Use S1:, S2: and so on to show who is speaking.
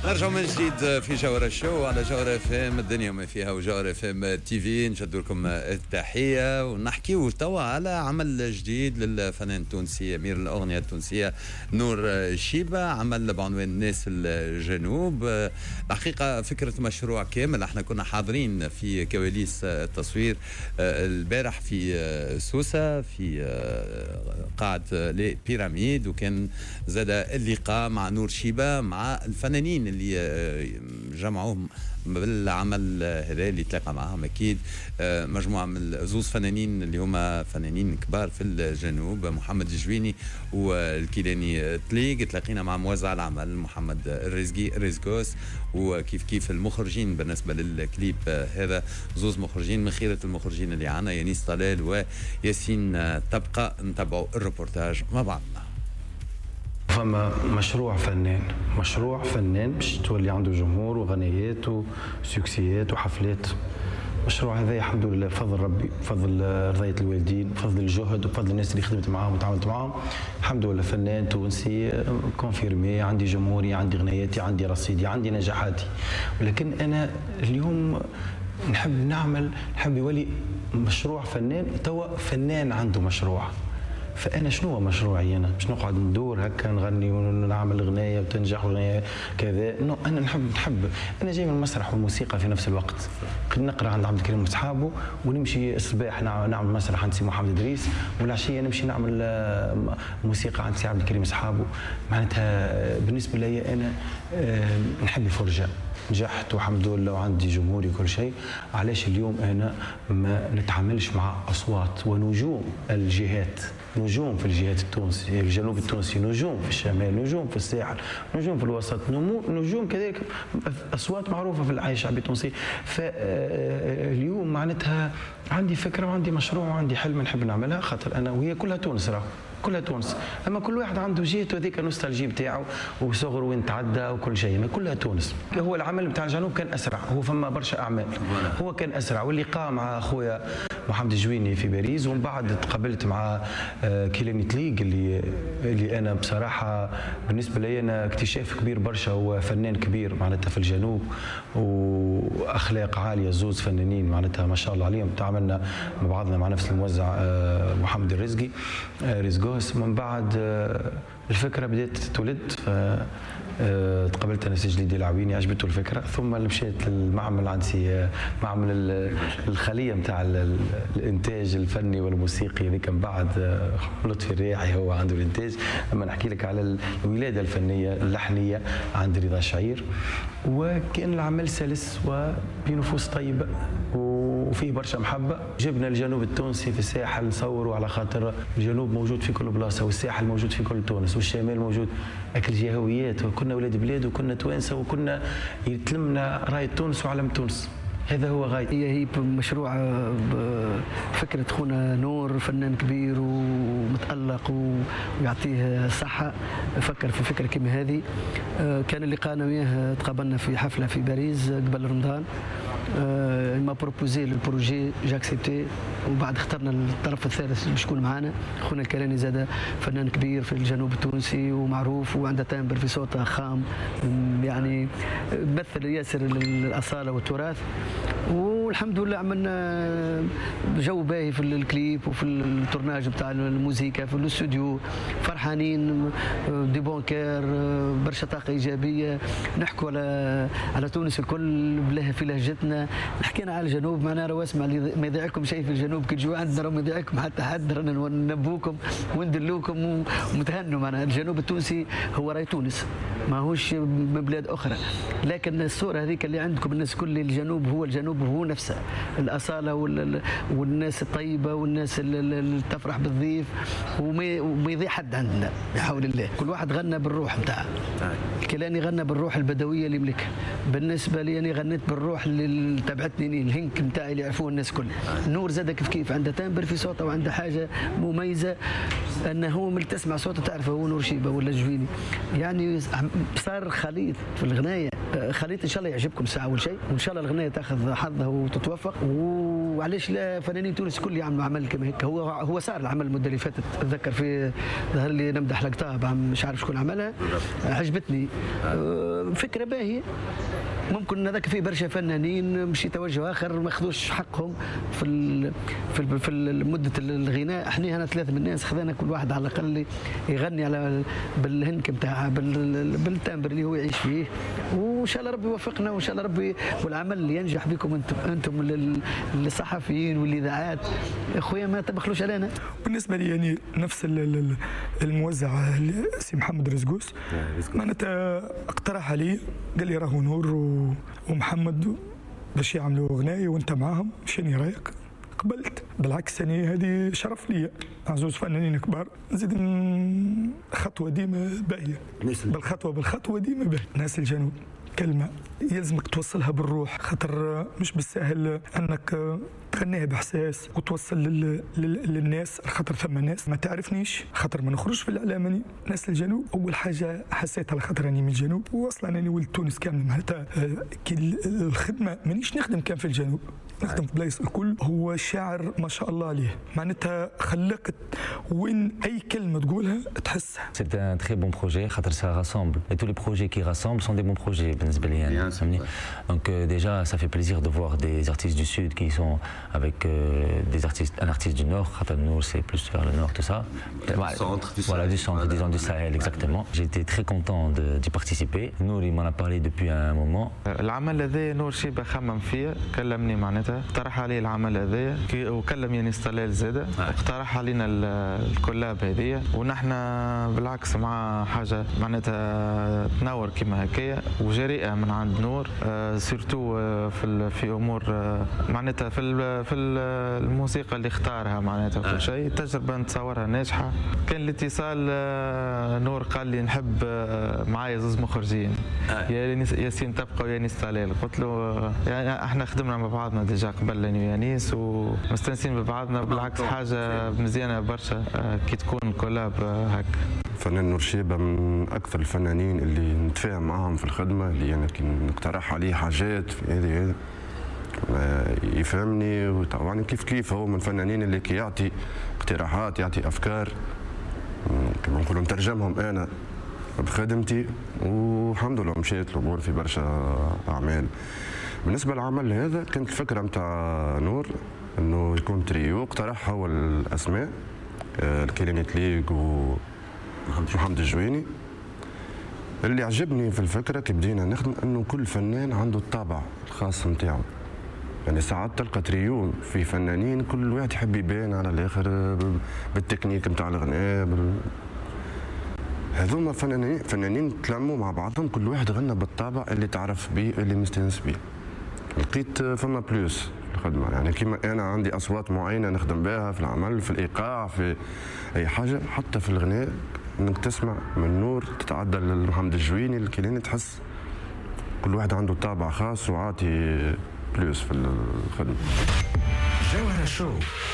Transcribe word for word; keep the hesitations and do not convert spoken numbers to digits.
S1: نرجعوا من جديد في جوهر الشو على جوهر اف ام الدنيا ما فيها وجوهر اف ام تي في. نشد لكم التحيه ونحكيو توا على عمل جديد للفنان التونسي امير الاغنيه التونسيه نور شيبه، عمل بعنوان ناس الجنوب. الحقيقه فكره مشروع كامل، احنا كنا حاضرين في كواليس التصوير البارح في سوسه في قاعه لي بيراميد، وكان زاد اللقاء مع نور شيبه مع الفنانين اللي جمعوهم بالعمل هذا اللي تلاقى معهم اكيد مجموعه من زوز فنانين اللي هما فنانين كبار في الجنوب، محمد الجويني والكيلاني تليق. تلاقينا مع موزع العمل محمد الرزقي رزقوس، وكيف كيف المخرجين بالنسبه للكليب هذا زوز مخرجين من خيره المخرجين اللي عنا، يانيس طلال وياسين تبقى. نتابعوا الريبورتاج مع بعضنا.
S2: فما مشروع فنان مشروع فنان باش تولي عنده جمهور وغنيات وسوكسيات وحفلات. المشروع هذا الحمد لله بفضل ربي، بفضل رضاية الوالدين، بفضل الجهد، وبفضل الناس اللي خدمت معاهم وتعاملت معاهم. الحمد لله فنان تونسي كونفيرمي، عندي جمهوري، عندي غنياتي، عندي رصيدي، عندي نجاحاتي. ولكن انا اليوم نحب نعمل، نحب يولي مشروع فنان توا فنان عنده مشروع. فانا شنو هو مشروعي؟ انا باش نقعد ندور هكا نغني ونعمل اغنيه وتنجح اغنيه كذا؟ نو، انا نحب نحب انا جاي من المسرح والموسيقى في نفس الوقت. نقرا عند عبد الكريم واصحابه، ونمشي الصباح نعمل مسرح عند سي محمد ادريس، والعشيه نمشي نعمل موسيقى عند سي عبد الكريم واصحابه. معناتها بالنسبه لي انا نحب الفرجه. نجحت والحمد لله وعندي جمهوري وكل شيء. علاش اليوم انا ما نتعاملش مع اصوات ونجوم الجهات، نجوم في الجهات التونسيه، الجنوب التونسي، نجوم في الشمال، نجوم في الساحل، نجوم في الوسط، نجوم كذلك اصوات معروفه في الحي الشعبي التونسي. فاليوم معناتها عندي فكره وعندي مشروع وعندي حلم نحب نعملها، خاطر انا وهي كلها تونس، راه كلها تونس. اما كل واحد عنده جهته هذيك النوستالجي بتاعه وصغره وين تعدى وكل شيء، ما كلها تونس. هو العمل بتاع الجنوب كان اسرع، هو فما برشا اعمال، هو كان اسرع. واللقاء مع اخويا محمد الجويني في باريس، ومن بعد تقابلت مع كيلاني تليق اللي اللي انا بصراحه بالنسبه لي انا اكتشاف كبير برشا. هو فنان كبير معناتها في الجنوب واخلاق عاليه، زوز فنانين معناتها ما شاء الله عليهم. تعاملنا مع بعضنا مع نفس الموزع محمد الرزقي رزقوس. من بعد الفكره بدات تولد، أه تقابلت انا سي جليدي العويني، عجبته الفكره. ثم مشيت للمعمل عند سي معمل الخليه نتاع الانتاج الفني والموسيقي اللي كان بعد لطفي الرياحي هو عنده الانتاج. اما نحكي لك على الولاده الفنيه اللحنيه عند رضا شعير، وكان العمل سلس وبنفوس طيبه وفيه برشا محبه. جبنا الجنوب التونسي في الساحل نصوروا، على خاطر الجنوب موجود في كل بلاصه والساحل موجود في كل تونس والشمال موجود. اكل جهويات، وكنا ولاد بلاد وكنا توانسه وكنا يتلمنا رايه تونس وعلم تونس. هذا هو غايتي.
S3: هي هي مشروع فكرة خونا نور، فنان كبير ومتألق ويعطيه صحة، فكر في فكرة كيما هذه. كان اللقاء أنا وياه تقابلنا في حفلة في باريس قبل رمضان. ما بروبوزي البروجي جاكسبتي، وبعد اخترنا الطرف الثالث باش يكون معنا. خونا الكراني زاد فنان كبير في الجنوب التونسي ومعروف وعنده تامبر في صوته خام، يعني مثل ياسر الأصالة والتراث. والحمد لله عملنا جو باهي في الكليب وفي التورناج بتاع الموسيقى في الاستوديو، فرحانين دي بونكير، برشا طاقه ايجابيه. نحكوا على على تونس الكل بلاه في لهجتنا. حكينا على الجنوب، معنا راه اسمع ما يضيعكم شيء في الجنوب، كي تجوا عندنا راه ما يضيعكم حتى حد، رانا ننبوكم وندلوكم ومتهنوا. معنا الجنوب التونسي هو راي تونس، ماهوش من بلاد اخرى. لكن الصوره هذيك اللي عندكم الناس كل الجنوب هو الجنوب هو نفسه، الاصاله والناس الطيبه والناس اللي تفرح بالضيف، وما يضيع حد عندنا بحول الله. كل واحد غنى بالروح نتاعه. الكيلاني غنى بالروح البدويه اللي يملكها. بالنسبه لي انا غنيت بالروح اللي تبعتني الهنك نتاعي اللي يعرفوه الناس كل. نور زاد كيف كيف عنده تامبر في صوته وعنده حاجه مميزه، انه هو ملي تسمع صوته تعرفه هو نور شيبه ولا جويني. يعني صار خليط في الغنايه، خليط ان شاء الله يعجبكم ساعه اول شيء، وان شاء الله الغنايه تاخذ حظها وتتوفق. و وعلاش لا فنانين تونس الكل يعملوا عمل كما هيك. هو هو صار العمل المده اللي فاتت، اتذكر في ظهر لي نمدح لقطه مش عارف شكون عملها، عجبتني فكره باهيه. ممكن هذاك فيه برشا فنانين مشي توجه اخر ما خذوش حقهم في ال في ال في مده الغناء. احنا هنا ثلاثه من الناس خذانا كل واحد على الاقل يغني على بالهنك نتاعها بالتامبر اللي هو يعيش فيه، وان شاء الله ربي يوفقنا وان شاء الله ربي والعمل اللي ينجح بكم انتم انتم الصحفيين والاذاعات اخويا ما تبخلوش علينا.
S4: بالنسبه لي يعني نفس الموزع سي محمد رزقوس معناتها اقترح علي قال لي راهو نور ومحمد باش يعملوا غنايه وانت معاهم، شنو رايك؟ قبلت. بالعكس يعني هذه شرف لي مع زوج فنانين كبار، نزيد خطوه ديما باهيه، بالخطوه بالخطوه ديما باهيه. ناس الجنوب كلمه يلزمك توصلها بالروح، خاطر مش بالسهل انك تغنيها باحساس وتوصل لل... لل... للناس، خاطر ثم ناس ما تعرفنيش، خاطر ما نخرجش في الاعلام. اني ناس الجنوب اول حاجه حسيت على خاطر اني من الجنوب، واصلا اني ولد تونس كامل معناتها كي الخدمه مانيش نخدم كان في الجنوب، نخدم في بلايص الكل. هو شاعر ما شاء الله عليه، معناتها خلقت وين اي كلمه تقولها تحسها.
S5: C'est un très bon projet خاطر ça rassemble et tous les projets qui rassemblent sont des bons projets بالنسبه لي يعني. Donc euh, déjà ça fait plaisir de voir des artistes du sud qui sont avec euh, des artistes, un artiste du nord. خاطر nous c'est plus vers le nord tout ça.
S1: Du centre, du
S5: voilà, du centre, disons du Sahel exactement. J'ai été très content d'y participer. Nour il m'en a parlé depuis un moment.
S6: العمل هذا نور شيبه خمم فيه، كلمني معناتها، اقترح علي العمل هذا وكلم يانس طلال زاده، اقترح علينا الكولاب هذه، ونحن بالعكس مع حاجه معناتها تنور كما هكايا وجريئه من عند نور، سيرتو في في امور معناتها في في الموسيقى اللي اختارها معناتها كل شيء، تجربه نتصورها ناجحه. كان الاتصال نور قال لي نحب معايا زوز مخرجين، يا ياسين تبقى ويانس طلال. قلت له يعني احنا خدمنا مع بعضنا ديجا قبل اني ويانيس ومستانسين ببعضنا، بالعكس حاجه مزيانه برشا كي تكون كولاب هكا.
S7: فنان نور شيبه من اكثر الفنانين اللي نتفاهم معاهم في الخدمه، اللي انا كي نقترح عليه حاجات في هذه هذه يفهمني ويطوعني كيف كيف. هو من الفنانين اللي كي يعطي اقتراحات يعطي افكار كما نقولوا نترجمهم انا بخدمتي، والحمد لله مشيت الامور في برشا اعمال. بالنسبه للعمل هذا كانت الفكره نتاع نور انه يكون تريو، اقترحها هو الاسماء الكيلاني تليق ومحمد الجويني. اللي عجبني في الفكره كي بدينا نخدم انه كل فنان عنده الطابع الخاص نتاعو، يعني ساعات تلقى تريو في فنانين كل واحد يحب يبان على الاخر بالتكنيك نتاع الغناء بال... هذوما فنانين فنانين تلموا مع بعضهم، كل واحد غنى بالطابع اللي تعرف به اللي مستانس به. لقيت فما بلوس في الخدمه، يعني كيما انا عندي اصوات معينه نخدم بها في العمل في الايقاع في اي حاجه، حتى في الغناء انك تسمع من نور تتعدى لمحمد الجويني الكيلاني، تحس كل واحد عنده طابع خاص وعاطي بلوس في الخدمه.
S8: جوهرة شو